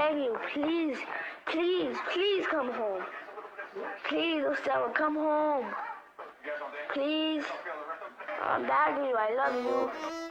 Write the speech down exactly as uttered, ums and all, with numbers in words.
beg you, please, please, please come home. Please, Estella, come home. Please. I'm begging you, I love you.